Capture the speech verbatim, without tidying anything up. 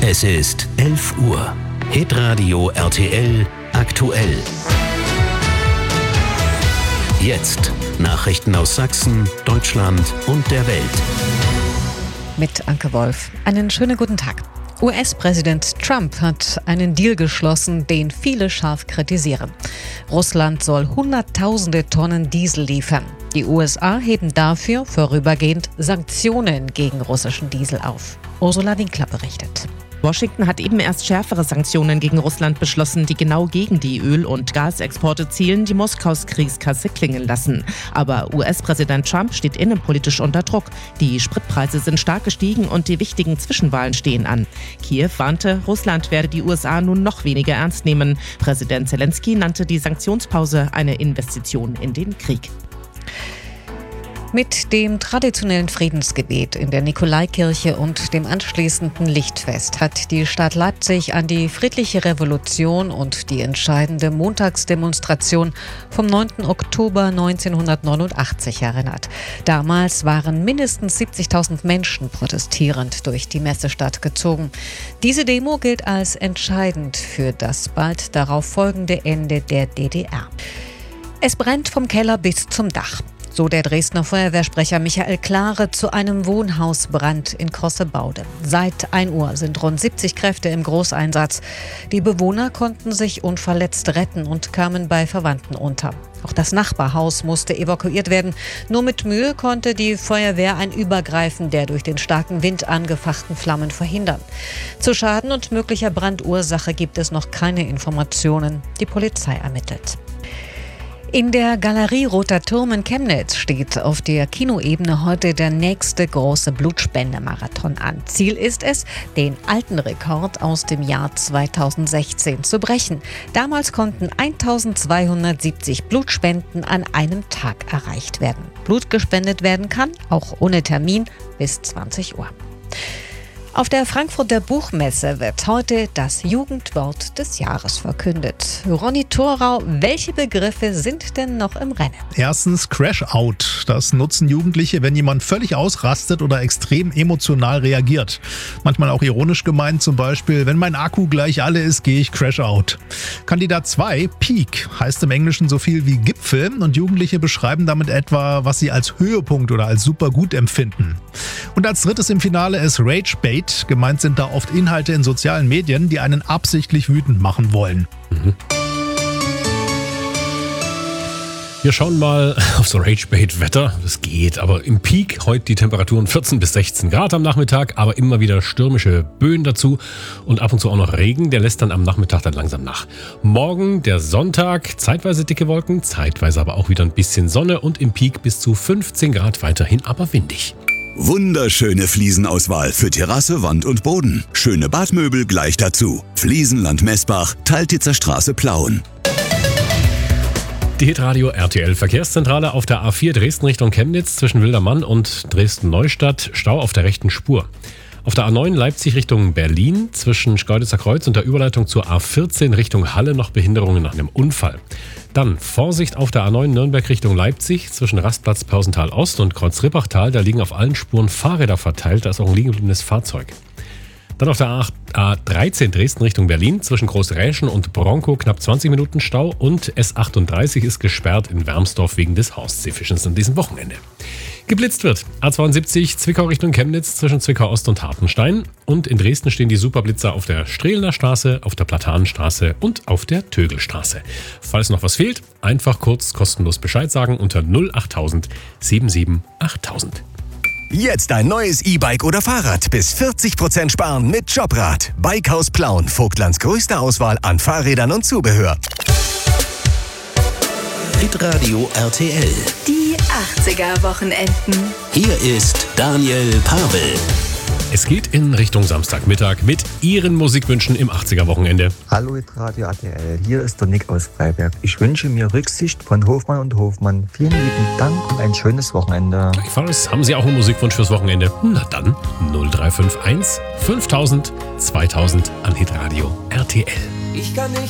Es ist elf Uhr. Hitradio R T L aktuell. Jetzt Nachrichten aus Sachsen, Deutschland und der Welt. Mit Anke Wolf. Einen schönen guten Tag. U S-Präsident Trump hat einen Deal geschlossen, den viele scharf kritisieren. Russland soll Hunderttausende Tonnen Diesel liefern. Die U S A heben dafür vorübergehend Sanktionen gegen russischen Diesel auf. Ursula Winkler berichtet. Washington hat eben erst schärfere Sanktionen gegen Russland beschlossen, die genau gegen die Öl- und Gasexporte zielen, die Moskaus Kriegskasse klingen lassen. Aber U S-Präsident Trump steht innenpolitisch unter Druck. Die Spritpreise sind stark gestiegen und die wichtigen Zwischenwahlen stehen an. Kiew warnte, Russland werde die U S A nun noch weniger ernst nehmen. Präsident Zelensky nannte die Sanktionspause eine Investition in den Krieg. Mit dem traditionellen Friedensgebet in der Nikolaikirche und dem anschließenden Lichtfest hat die Stadt Leipzig an die friedliche Revolution und die entscheidende Montagsdemonstration vom neunten Oktober neunzehnhundertneunundachtzig erinnert. Damals waren mindestens siebzigtausend Menschen protestierend durch die Messestadt gezogen. Diese Demo gilt als entscheidend für das bald darauf folgende Ende der D D R. Es brennt vom Keller bis zum Dach. So der Dresdner Feuerwehrsprecher Michael Klare zu einem Wohnhausbrand in Kossebaude. Seit ein Uhr sind rund siebzig Kräfte im Großeinsatz. Die Bewohner konnten sich unverletzt retten und kamen bei Verwandten unter. Auch das Nachbarhaus musste evakuiert werden. Nur mit Mühe konnte die Feuerwehr ein Übergreifen der durch den starken Wind angefachten Flammen verhindern. Zu Schaden und möglicher Brandursache gibt es noch keine Informationen. Die Polizei ermittelt. In der Galerie Roter Turm in Chemnitz steht auf der Kinoebene heute der nächste große Blutspendemarathon an. Ziel ist es, den alten Rekord aus dem Jahr zweitausendsechzehn zu brechen. Damals konnten eintausendzweihundertsiebzig Blutspenden an einem Tag erreicht werden. Blut gespendet werden kann, auch ohne Termin, bis zwanzig Uhr. Auf der Frankfurter Buchmesse wird heute das Jugendwort des Jahres verkündet. Ronny Thorau, welche Begriffe sind denn noch im Rennen? Erstens Crash-Out. Das nutzen Jugendliche, wenn jemand völlig ausrastet oder extrem emotional reagiert. Manchmal auch ironisch gemeint, zum Beispiel, wenn mein Akku gleich alle ist, gehe ich Crash-Out. Kandidat zwei, Peak, heißt im Englischen so viel wie Gipfel und Jugendliche beschreiben damit etwa, was sie als Höhepunkt oder als super gut empfinden. Und als drittes im Finale ist Rage-Bait. Gemeint sind da oft Inhalte in sozialen Medien, die einen absichtlich wütend machen wollen. Mhm. Wir schauen mal aufs Rage-Bait-Wetter. Das geht, aber im Peak heute die Temperaturen vierzehn bis sechzehn Grad am Nachmittag, aber immer wieder stürmische Böen dazu und ab und zu auch noch Regen. Der lässt dann am Nachmittag dann langsam nach. Morgen, der Sonntag, zeitweise dicke Wolken, zeitweise aber auch wieder ein bisschen Sonne und im Peak bis zu fünfzehn Grad, weiterhin aber windig. Wunderschöne Fliesenauswahl für Terrasse, Wand und Boden. Schöne Badmöbel gleich dazu. Fliesenland Messbach, Taltitzer Straße Plauen. Die Hitradio R T L Verkehrszentrale auf der A vier Dresden Richtung Chemnitz zwischen Wildermann und Dresden-Neustadt. Stau auf der rechten Spur. Auf der A neun Leipzig Richtung Berlin zwischen Schkeuditzer Kreuz und der Überleitung zur A vierzehn Richtung Halle noch Behinderungen nach einem Unfall. Dann Vorsicht auf der A neun Nürnberg Richtung Leipzig zwischen Rastplatz Pausental Ost und Kreuz-Rippachtal. Da liegen auf allen Spuren Fahrräder verteilt, da ist auch ein liegenbliebendes Fahrzeug. Dann auf der A dreizehn Dresden Richtung Berlin zwischen Großräschen und Bronkow knapp zwanzig Minuten Stau und S achtunddreißig ist gesperrt in Wermsdorf wegen des Horstseefischens an diesem Wochenende. Geblitzt wird A zweiundsiebzig Zwickau Richtung Chemnitz zwischen Zwickau Ost und Hartenstein und in Dresden stehen die Superblitzer auf der Strehlener Straße, auf der Platanenstraße und auf der Tögelstraße. Falls noch was fehlt, einfach kurz kostenlos Bescheid sagen unter null achttausend siebenundsiebzig achttausend. Jetzt ein neues E-Bike oder Fahrrad. Bis vierzig Prozent sparen mit Jobrad. Bikehaus Plauen. Vogtlands größte Auswahl an Fahrrädern und Zubehör. Hitradio R T L. Die achtziger-Wochenenden. Hier ist Daniel Pavel. Es geht in Richtung Samstagmittag mit Ihren Musikwünschen im achtziger-Wochenende. Hallo Hitradio R T L, hier ist der Nick aus Freiberg. Ich wünsche mir Rücksicht von Hofmann und Hofmann. Vielen lieben Dank und ein schönes Wochenende. Gleichfalls haben Sie auch einen Musikwunsch fürs Wochenende? Na dann null drei fünf eins fünftausend zweitausend an Hitradio R T L. Ich kann nicht